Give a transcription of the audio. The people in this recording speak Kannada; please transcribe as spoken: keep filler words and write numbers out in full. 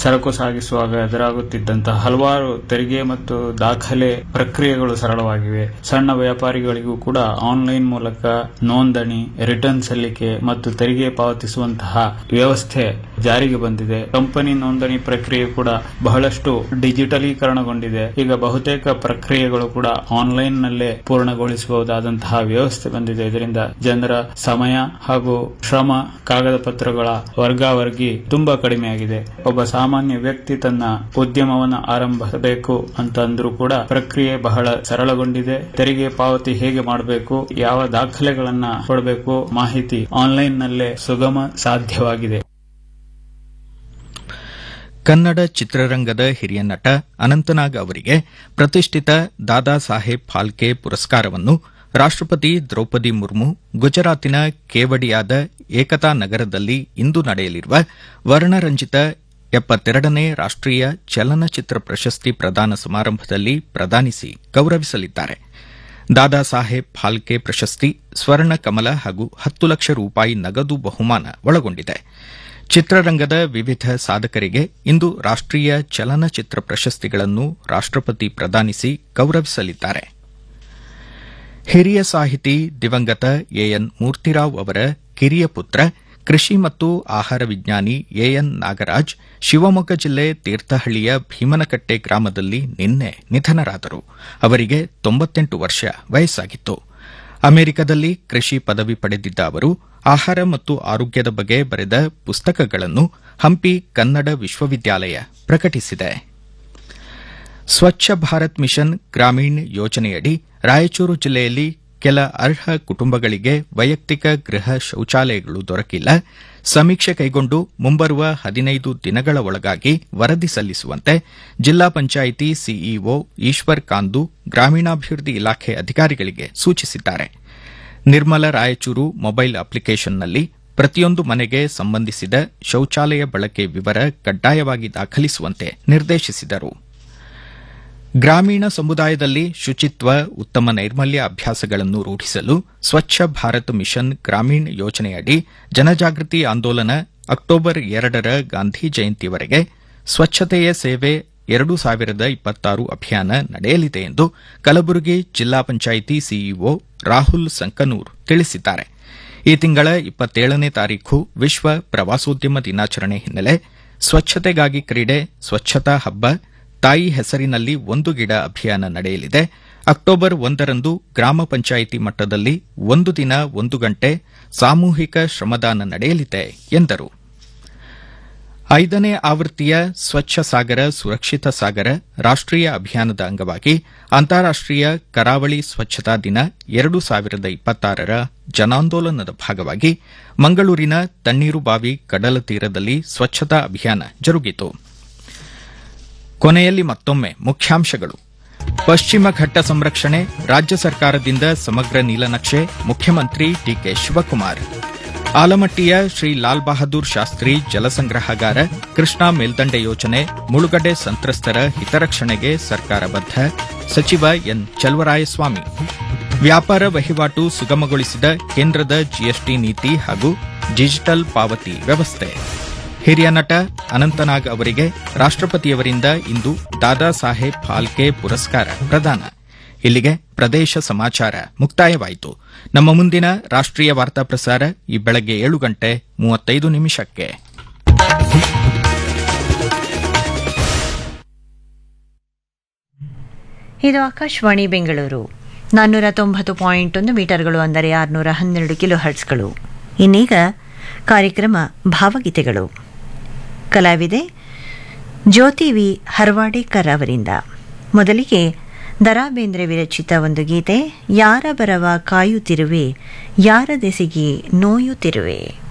ಸರಕು ಸಾಗಿಸುವಾಗ ಎದುರಾಗುತ್ತಿದ್ದಂತಹ ಹಲವಾರು ತೆರಿಗೆ ಮತ್ತು ದಾಖಲೆ ಪ್ರಕ್ರಿಯೆಗಳು ಸರಳವಾಗಿವೆ. ಸಣ್ಣ ವ್ಯಾಪಾರಿಗಳಿಗೂ ಕೂಡ ಆನ್ಲೈನ್ ಮೂಲಕ ನೋಂದಣಿ, ರಿಟರ್ನ್ ಸಲ್ಲಿಕೆ ಮತ್ತು ತೆರಿಗೆ ಪಾವತಿಸುವಂತಹ ವ್ಯವಸ್ಥೆ ಜಾರಿಗೆ ಬಂದಿದೆ. ಕಂಪನಿ ನೋಂದಣಿ ಪ್ರಕ್ರಿಯೆ ಕೂಡ ಬಹಳಷ್ಟು ಡಿಜಿಟಲೀಕರಣಗೊಂಡಿದೆ. ಈಗ ಬಹುತೇಕ ಪ್ರಕ್ರಿಯೆಗಳು ಕೂಡ ಆನ್ಲೈನ್ ನಲ್ಲೇ ಪೂರ್ಣಗೊಳಿಸಬಹುದಾದಂತಹ ವ್ಯವಸ್ಥೆ ಬಂದಿದೆ. ಇದರಿಂದ ಜನರ ಸಮಯ ಹಾಗೂ ಶ್ರಮ, ಕಾಗದ ಪತ್ರಗಳ ವರ್ಗಾವರ್ಗಿ ತುಂಬಾ ಕಡಿಮೆಯಾಗಿದೆ. ಒಬ್ಬ ಸಾಮಾನ್ಯ ವ್ಯಕ್ತಿ ತನ್ನ ಉದ್ಯಮವನ್ನು ಆರಂಭಿಸಬೇಕು ಅಂತ ಅಂದ್ರೂ ಕೂಡ ಪ್ರಕ್ರಿಯೆ ಬಹಳ ಸರಳಗೊಂಡಿದೆ. ತೆರಿಗೆ ಪಾವತಿ ಹೇಗೆ ಮಾಡಬೇಕು, ಯಾವ ದಾಖಲೆಗಳನ್ನ ಕೊಡಬೇಕು, ಮಾಹಿತಿ ಆನ್ಲೈನ್ ನಲ್ಲೇ ಸುಗಮ ಸಾಧ್ಯವಾಗಿದೆ. ಕನ್ನಡ ಚಿತ್ರರಂಗದ ಹಿರಿಯ ನಟ ಅನಂತನಾಗ್ ಅವರಿಗೆ ಪ್ರತಿಷ್ಠಿತ ದಾದಾ ಸಾಹೇಬ್ ಫಾಲ್ಕೆ ಪುರಸ್ಕಾರವನ್ನು ರಾಷ್ಟಪತಿ ದ್ರೌಪದಿ ಮುರ್ಮು ಗುಜರಾತಿನ ಕೇವಡಿಯಾದ ಏಕತಾ ನಗರದಲ್ಲಿ ಇಂದು ನಡೆಯಲಿರುವ ವರ್ಣರಂಜಿತ ಎಪ್ಪತ್ತೆರಡನೇ ರಾಷ್ಟೀಯ ಚಲನಚಿತ್ರ ಪ್ರಶಸ್ತಿ ಪ್ರದಾನ ಸಮಾರಂಭದಲ್ಲಿ ಪ್ರದಾನಿಸಿ ಗೌರವಿಸಲಿದ್ದಾರೆ. ದಾದಾ ಸಾಹೇಬ್ ಫಾಲ್ಕೆ ಪ್ರಶಸ್ತಿ ಸ್ವರ್ಣ ಕಮಲ ಹಾಗೂ ಹತ್ತು ಲಕ್ಷ ರೂಪಾಯಿ ನಗದು ಬಹುಮಾನ ಒಳಗೊಂಡಿದೆ. ಚಿತ್ರರಂಗದ ವಿವಿಧ ಸಾಧಕರಿಗೆ ಇಂದು ರಾಷ್ಟೀಯ ಚಲನಚಿತ್ರ ಪ್ರಶಸ್ತಿಗಳನ್ನು ರಾಷ್ಟಪತಿ ಪ್ರದಾನಿಸಿ ಗೌರವಿಸಲಿದ್ದಾರೆ. ಹಿರಿಯ ಸಾಹಿತಿ ದಿವಂಗತ ಎಎನ್ ಮೂರ್ತಿರಾವ್ ಅವರ ಕಿರಿಯ ಪುತ್ರ, ಕೃಷಿ ಮತ್ತು ಆಹಾರ ವಿಜ್ಞಾನಿ ಎಎನ್ ನಾಗರಾಜ್ ಶಿವಮೊಗ್ಗ ಜಿಲ್ಲೆ ತೀರ್ಥಹಳ್ಳಿಯ ಭೀಮನಕಟ್ಟೆ ಗ್ರಾಮದಲ್ಲಿ ನಿನ್ನೆ ನಿಧನರಾದರು. ಅವರಿಗೆ ತೊಂಬತ್ತೆಂಟು ವರ್ಷ ವಯಸ್ಸಾಗಿತ್ತು. ಅಮೆರಿಕದಲ್ಲಿ ಕೃಷಿ ಪದವಿ ಪಡೆದಿದ್ದ ಅವರು ಆಹಾರ ಮತ್ತು ಆರೋಗ್ಯದ ಬಗ್ಗೆ ಬರೆದ ಪುಸ್ತಕಗಳನ್ನು ಹಂಪಿ ಕನ್ನಡ ವಿಶ್ವವಿದ್ಯಾಲಯ ಪ್ರಕಟಿಸಿದೆ. ಸ್ವಚ್ಛ ಭಾರತ್ ಮಿಷನ್ ಗ್ರಾಮೀಣ್ ಯೋಜನೆಯಡಿ ರಾಯಚೂರು ಜಿಲ್ಲೆಯಲ್ಲಿ ಕೆಲ ಅರ್ಹ ಕುಟುಂಬಗಳಿಗೆ ವೈಯಕ್ತಿಕ ಗೃಹ ಶೌಚಾಲಯಗಳು ದೊರಕಿಲ್ಲ. ಸಮೀಕ್ಷೆ ಕೈಗೊಂಡು ಮುಂಬರುವ ಹದಿನೈದು ದಿನಗಳ ಒಳಗಾಗಿ ವರದಿ ಸಲ್ಲಿಸುವಂತೆ ಜಿಲ್ಲಾ ಪಂಚಾಯಿತಿ ಸಿಇಒ ಈಶ್ವರ್ ಕಾಂದು ಗ್ರಾಮೀಣಾಭಿವೃದ್ಧಿ ಇಲಾಖೆ ಅಧಿಕಾರಿಗಳಿಗೆ ಸೂಚಿಸಿದ್ದಾರೆ. ನಿರ್ಮಲ ರಾಯಚೂರು ಮೊಬೈಲ್ ಅಪ್ಲಿಕೇಷನ್ನಲ್ಲಿ ಪ್ರತಿಯೊಂದು ಮನೆಗೆ ಸಂಬಂಧಿಸಿದ ಶೌಚಾಲಯ ಬಳಕೆ ವಿವರ ಕಡ್ಡಾಯವಾಗಿ ದಾಖಲಿಸುವಂತೆ ನಿರ್ದೇಶಿಸಿದರು. ಗ್ರಾಮೀಣ ಸಮುದಾಯದಲ್ಲಿ ಶುಚಿತ್ವ, ಉತ್ತಮ ನೈರ್ಮಲ್ಯ ಅಭ್ಯಾಸಗಳನ್ನು ರೂಢಿಸಲು ಸ್ವಚ್ಛ ಭಾರತ್ ಮಿಷನ್ ಗ್ರಾಮೀಣ್ ಯೋಜನೆಯಡಿ ಜನಜಾಗೃತಿ ಆಂದೋಲನ ಅಕ್ಟೋಬರ್ ಎರಡರ ಗಾಂಧಿ ಜಯಂತಿವರೆಗೆ ಸ್ವಚ್ಛತೆಯ ಸೇವೆ ಎರಡು ಸಾವಿರದ ಇಪ್ಪತ್ತಾರು ಅಭಿಯಾನ ನಡೆಯಲಿದೆ ಎಂದು ಕಲಬುರಗಿ ಜಿಲ್ಲಾ ಪಂಚಾಯಿತಿ ಸಿಇಒ ರಾಹುಲ್ ಸಂಕನೂರ್ ತಿಳಿಸಿದ್ದಾರೆ. ಈ ತಿಂಗಳ ಇಪ್ಪತ್ತೇಳನೇ ತಾರೀಖು ವಿಶ್ವ ಪ್ರವಾಸೋದ್ಯಮ ದಿನಾಚರಣೆ ಹಿನ್ನೆಲೆ ಸ್ವಚ್ಛತೆಗಾಗಿ ಕ್ರೀಡೆ, ಸ್ವಚ್ಛತಾ ಹಬ್ಬ, ತಾಯಿ ಹೆಸರಿನಲ್ಲಿ ಒಂದು ಗಿಡ ಅಭಿಯಾನ ನಡೆಯಲಿದೆ. ಅಕ್ಟೋಬರ್ ಒಂದರಂದು ಗ್ರಾಮ ಪಂಚಾಯಿತಿ ಮಟ್ಟದಲ್ಲಿ ಒಂದು ದಿನ ಒಂದು ಗಂಟೆ ಸಾಮೂಹಿಕ ಶ್ರಮದಾನ ನಡೆಯಲಿದೆ ಎಂದರು. ಐದನೇ ಆವೃತ್ತಿಯ ಸ್ವಚ್ಛ ಸಾಗರ ಸುರಕ್ಷಿತ ಸಾಗರ ರಾಷ್ಟೀಯ ಅಭಿಯಾನದ ಅಂಗವಾಗಿ ಅಂತಾರಾಷ್ಟೀಯ ಕರಾವಳಿ ಸ್ವಚ್ಛತಾ ದಿನ ಎರಡು ಸಾವಿರದ ಇಪ್ಪತ್ತಾರರ ಜನಾಂದೋಲನದ ಭಾಗವಾಗಿ ಮಂಗಳೂರಿನ ತಣ್ಣೀರುಬಾವಿ ಕಡಲ ತೀರದಲ್ಲಿ ಸ್ವಚ್ಛತಾ ಅಭಿಯಾನ ಜರುಗಿತು. ಕೊನೆಯಲ್ಲಿ ಮತ್ತೊಮ್ಮೆ ಮುಖ್ಯಾಂಶಗಳು. ಪಶ್ಚಿಮ ಘಟ್ಟ ಸಂರಕ್ಷಣೆ, ರಾಜ್ಯ ಸರ್ಕಾರದಿಂದ ಸಮಗ್ರ ನೀಲನಕ್ಷೆ, ಮುಖ್ಯಮಂತ್ರಿ ಡಿಕೆ ಶಿವಕುಮಾರ್. ಆಲಮಟ್ಟಿಯ ಶ್ರೀ ಲಾಲ್ ಬಹದ್ದೂರ್ ಶಾಸ್ತ್ರಿ ಜಲಸಂಗ್ರಹಾಗಾರ, ಕೃಷ್ಣಾ ಮೇಲ್ದಂಡೆ ಯೋಜನೆ, ಮುಳುಗಡೆ ಸಂತ್ರಸ್ತರ ಹಿತರಕ್ಷಣೆಗೆ ಸರ್ಕಾರ ಬದ್ಧ, ಸಚಿವ ಎನ್ ಚಲುವರಾಯಸ್ವಾಮಿ. ವ್ಯಾಪಾರ ವಹಿವಾಟು ಸುಗಮಗೊಳಿಸಿದ ಕೇಂದ್ರದ ಜಿಎಸ್ಟಿ ನೀತಿ ಹಾಗೂ ಡಿಜಿಟಲ್ ಪಾವತಿ ವ್ಯವಸ್ಥೆ. ಹಿರಿಯ ನಟ ಅನಂತನಾಗ್ ಅವರಿಗೆ ರಾಷ್ಟಪತಿಯವರಿಂದ ಇಂದು ದಾದಾ ಸಾಹೇಬ್ ಫಾಲ್ಕೆ ಪುರಸ್ಕಾರ ಪ್ರದಾನ. ಇಲ್ಲಿಗೆ ಪ್ರದೇಶ ಸಮಾಚಾರ ಮುಕ್ತಾಯವಾಯಿತು. ನಮ್ಮ ಮುಂದಿನ ರಾಷ್ಟೀಯ ವಾರ್ತಾ ಪ್ರಸಾರ ಈ ಬೆಳಗ್ಗೆ ಏಳು ಗಂಟೆ ಮೂವತ್ತೈದು ನಿಮಿಷಕ್ಕೆ. ಇದು ಆಕಾಶವಾಣಿ ಬೆಂಗಳೂರು ನಾನ್ನೂರ ತೊಂಬತ್ತು ಪಾಯಿಂಟ್ ಒಂದು ಮೀಟರ್ಗಳು, ಅಂದರೆ ಆರುನೂರ ಹನ್ನೆರಡು ಕಿಲೋ ಹರ್ಟ್ಸ್ಗಳು. ಇನ್ನೀಗ ಕಾರ್ಯಕ್ರಮ ಭಾವಗೀತೆಗಳು. ಕಲಾವಿದೆ ಜ್ಯೋತಿ ವಿ ಹರ್ವಾಡೇಕರ್ ಅವರಿಂದ ಮೊದಲಿಗೆ ದರಾ ಬೇಂದ್ರೆ ವಿರಚಿತ ಒಂದು ಗೀತೆ, ಯಾರ ಬರವ ಕಾಯುತ್ತಿರುವೆ, ಯಾರ ದೆಸೆಗೆ ನೋಯುತ್ತಿರುವೆ.